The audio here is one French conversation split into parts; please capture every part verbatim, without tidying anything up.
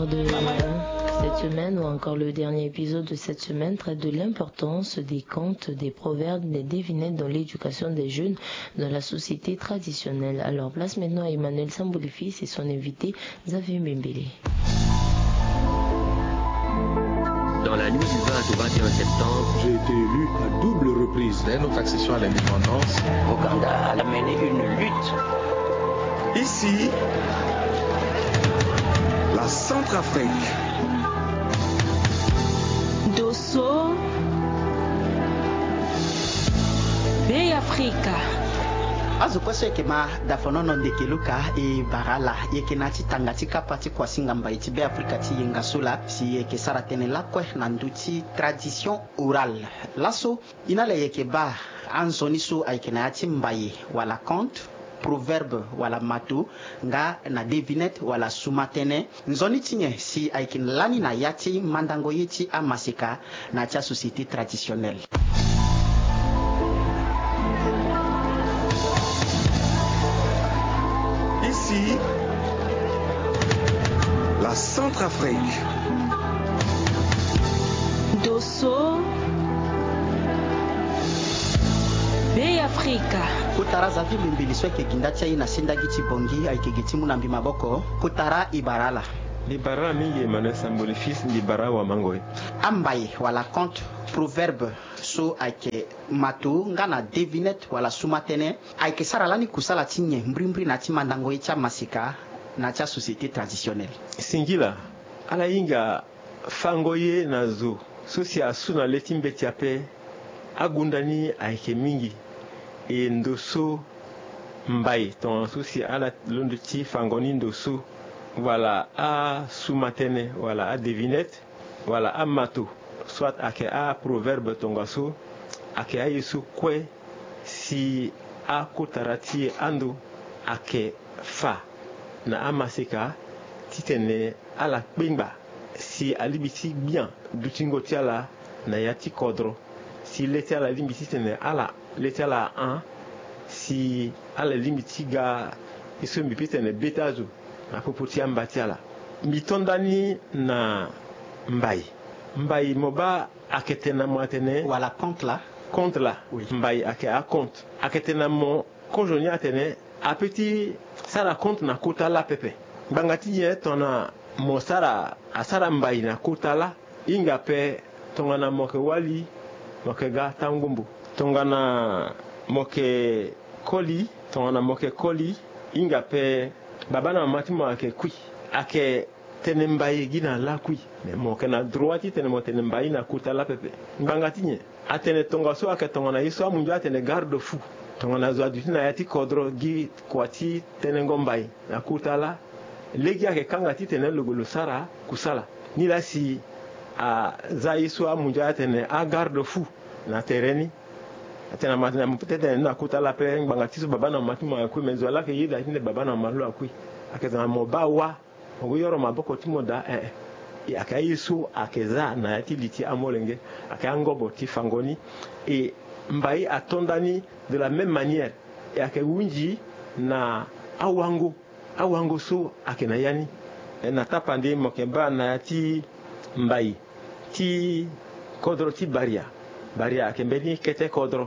l'histoire de cette semaine ou encore le dernier épisode de cette semaine traite de l'importance des contes, des proverbes, des devinettes dans l'éducation des jeunes dans la société traditionnelle. Alors place maintenant à Emmanuel Samboulifis et son invité Xavier Mbembele. Dans la nuit du vingt au vingt et un septembre, j'ai été élu à double reprise. Dès notre accession à l'indépendance, Ouganda a mené une lutte. Ici, la Centrafrique. Dosso, Bay Africa. Azukwaso ekema dafonono ndekeluka e barala yekenati tangati kapati kwa singamba iti be Afrika ti yengasula si yeke saratene lakwe nanduti tradition orale laso inale yekeba anzoni su aikenati mbaye wala conte proverbe wala matu nga na devinette wala sumatene nzoni tinye si aikin lani na yati mandango yeti amasika na tia société traditionnelle. Ici, la Centrafrique. Dosso, Bay Africa. Kutara zavi mbimbiliswe ke gindatia ina senda giti bongi aike giti munambi maboko kutara ibarala. Libara mingi Emmanuel Samboulifis libara wa mangoe. Ambaye wala conte proverbe so aike matu ngana devinette wala sumatene aike saralani kusala tinye mbrimbri na timandango icha masika na cha société traditionnelle. Singila ala inga fangoye na zo sosi asuna letimbe tiape agundani aike mingi e ndoso mbaye ton sosi ala londuti fangoni ndoso voilà a sumatene voilà a devinette voilà a matu soit ake a proverbe tongaso ake a yesu kwe si a kotarati ando ake fa na amasika titene ala kpingba si alibiti bien dutingo tiala na yati kodro si leti ala limiti tene ala leti ala un si ala limiti ga iso mbipitene betazo na popoti ambatiala mitondani na mbayi mbayi moba aketena mwatene wala compte la compte la oui. Mbayi ake a compte aketena mo konjoni atene a petit sara compte na kota la pepe bangati ye tona mo sara asara mbayi na kota la inga pe tongana moke wali moke ga tangumbu tongana moke koli tongana moke koli inga pe babana mati mo ake kui ake tene mbaye gina la kui mais mo kana droiti tene mo tene mbaye na kuta la pepe ngangati nye atene tonga so ake tonga na yiso amunjo atene garde fou tonga na zo adutina yati kodro gi kwati tene ngombaye na kuta la legi ake kangati tene lugulu sara kusala ni la si a za yiso amunjo atene a garde fou na tereni atena matena peut-être na kuta la pe ngangati so babana mati mo akui menzo la ke yida tine babana malu akui akeza mo bawa nguyoro maboko timoda eh e akayisu akeza na yati liti amolenge akangobo tifangoni et mbayi atondani de la même manière et akewunji na awango awango so akena yani e na tapande mokemba na yati mbayi ti kodro ti baria baria akembeni kete kodro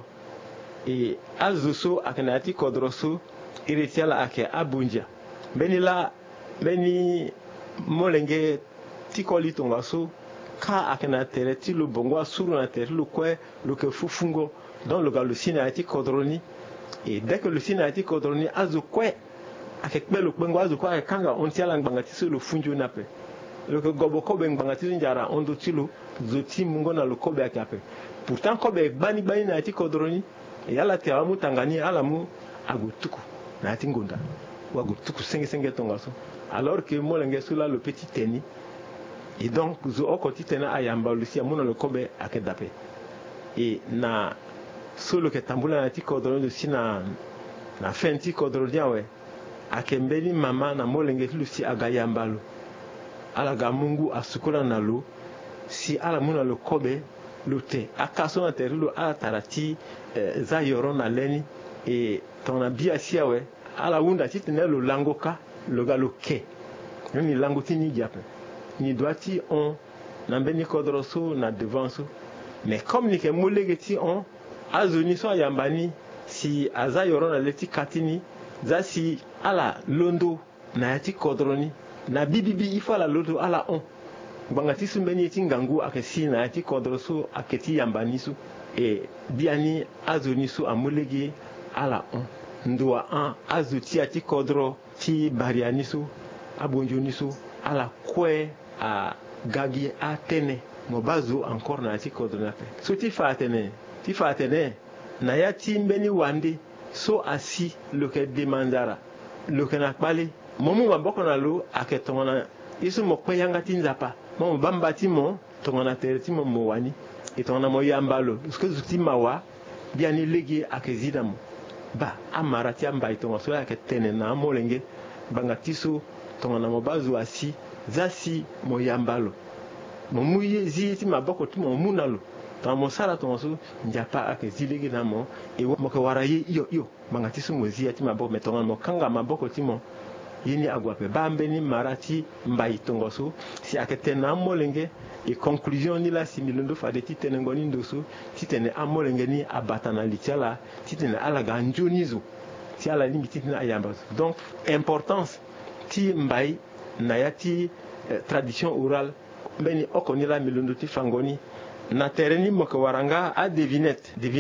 et azuso akena yati kodro so iritiala ake abunja benila beni molenge tikoli tonga so ka akena tere ti lu bongo asuru na tere lu kwe lu ke fufungo dans le galo sina ti kodroni et dès que le sina ti kodroni azu kwe akekbe lu kwengo azu kwa kanga onti ala ngbanga ti so lu funju na pe lu ke gobo kobe ngbanga ti njara ondo ti lu zoti mungo na lu kobe akape pourtant kobe bani bani na ti kodroni et ala te amu tangani ala mu agutuku na ti ngonda wagutuku senge senge tonga so alors que molenge sula le petit teni et donc zo okoti tena ayamba lusia mona le kobe akedape et na solo ke tambula na ti kodro de sina na fenti kodro diawe akembeli mama na molenge lusi agayambalo ala ga mungu asukula na lo si ala mona le kobe lute akaso na terilo ala tarati eh, za yoro na leni et tona bia siawe ala wunda ti tene lo langoka lo galo ke ni lango ti ni jape ni doiti on na mbeni kodro su na devant su mais comme ni ke mulege ti on azuni so yambani si aza yoro na leti katini za si ala londo na yati kodroni na bibibi ifa la londo ala on bangati su mbeni ti ngangu akesi na yati kodro su aketi yambani su e biani azuni su amulege ala on ndua an azuti ati kodro ti bariani su abonjoni su ala kwe a gagi a tene mo bazo encore na ati kodro na pe so ti fa tene ti fa tene na ya ti mbeni wande so asi loke demandara loke na kpali momu maboko na lo aketona isu mo kwe yanga ti nzapa mo bamba ti mo tongana tere ti mo mo wani etona mo yambalo parce zuti mawa biani legi akezida mo ba amara ti amba itonga so ya ketene na molenge banga tiso tonga na mo bazo asi zasi mo yambalo mo muye zi ti maboko ti mo munalo ta mo sara tonga so njapa akezilegi na mo e mo ke waraye yo yo banga tiso mo zi ti maboko metonga mo kanga maboko ti mo yini agwape bambeni marati mbai tonga so si aketene na molenge et conclusion ni la similondo fa de titene ngoni ndoso titene amolenge ni abatana litiala titene ala ganjonizo ti ala limbi titene ayamba donc importance ti mbai na yati eh, tradition orale beni okoni la milondo ti fangoni na tereni mo ko waranga a devinette